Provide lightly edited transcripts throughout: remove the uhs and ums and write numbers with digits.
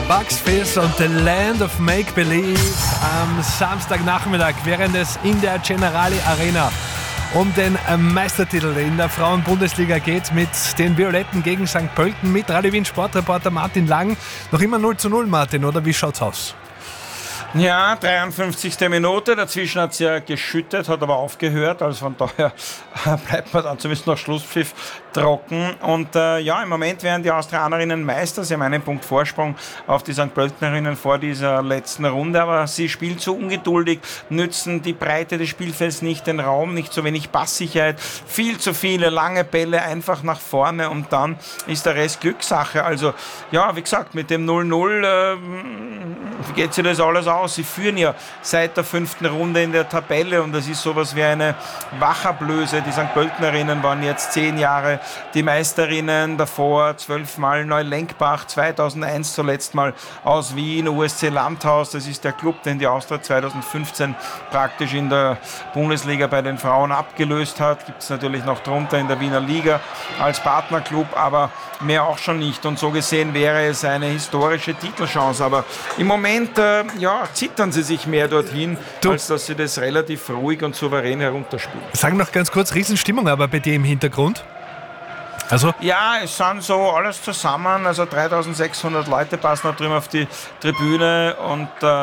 Bucks Fizz und The Land of Make Believe am Samstagnachmittag, während es in der Generali Arena um den Meistertitel in der Frauen-Bundesliga geht, mit den Violetten gegen St. Pölten, mit Radio Wien Sportreporter Martin Lang. Noch immer 0:0, Martin, oder wie schaut's aus? Ja, 53. Minute, dazwischen hat es ja geschüttet, hat aber aufgehört, also von daher bleibt man dann zumindest noch Schlusspfiff trocken. Und im Moment wären die Austrianerinnen Meister, sie haben einen Punkt Vorsprung auf die St. Pöltenerinnen vor dieser letzten Runde, aber sie spielen zu ungeduldig, nützen die Breite des Spielfelds nicht, den Raum, nicht so wenig Passsicherheit, viel zu viele lange Bälle einfach nach vorne und dann ist der Rest Glückssache. Also ja, wie gesagt, mit dem 0:0 geht sich das alles aus. Sie führen ja seit der 5. Runde in der Tabelle und das ist sowas wie eine Wachablöse. Die St. Pöltenerinnen waren jetzt 10 Jahre die Meisterinnen, davor 12 Mal Neulenkbach, 2001 zuletzt mal aus Wien, USC Landhaus, das ist der Club, den die Austria 2015 praktisch in der Bundesliga bei den Frauen abgelöst hat. Gibt es natürlich noch drunter in der Wiener Liga als Partnerclub, aber mehr auch schon nicht. Und so gesehen wäre es eine historische Titelchance. Aber im Moment, zittern sie sich mehr dorthin, als dass sie das relativ ruhig und souverän herunterspielen. Sag noch ganz kurz, Riesenstimmung aber bei dir im Hintergrund. Also? Ja, es sind so alles zusammen, also 3600 Leute passen da drüben auf die Tribüne und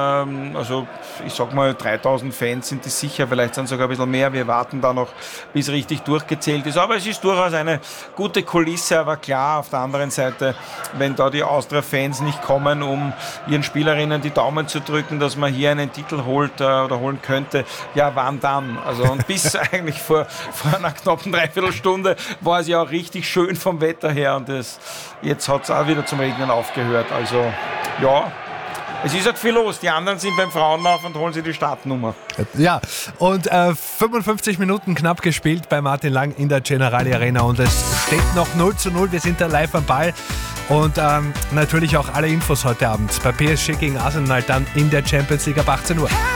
ich sag mal 3000 Fans sind es sicher, vielleicht sind es sogar ein bisschen mehr, wir warten da noch, bis richtig durchgezählt ist, aber es ist durchaus eine gute Kulisse, aber klar, auf der anderen Seite, wenn da die Austria-Fans nicht kommen, um ihren Spielerinnen die Daumen zu drücken, dass man hier einen Titel holt oder holen könnte, ja, wann dann? Also und bis eigentlich vor einer knappen Dreiviertelstunde war es ja auch richtig schön vom Wetter her und jetzt hat es auch wieder zum Regnen aufgehört. Also ja, es ist halt viel los. Die anderen sind beim Frauenlauf und holen sich die Startnummer. Ja, und 55 Minuten knapp gespielt bei Martin Lang in der Generali Arena und es steht noch 0:0. Wir sind da live am Ball und natürlich auch alle Infos heute Abend bei PSG gegen Arsenal dann in der Champions League ab 18 Uhr.